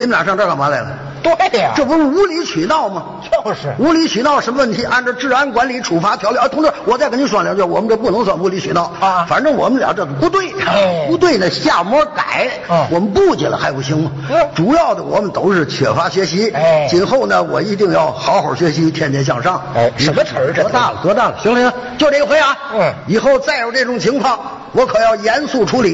们俩上这儿干嘛来了？ 对呀， 这不是无理取闹吗？ 就是无理取闹什么问题？按照治安管理处罚条例啊，同志，我再跟您说两句，我们这不能算无理取闹啊反正我们俩这不对，不对呢，下模改，我们不去了还不行吗？主要的我们都是缺乏学习，今后呢，我一定要好好学习，天天向上。 什么词儿？这多大了？多大了？行了行了，就这一回啊，以后再有这种情况，我可要严肃处理。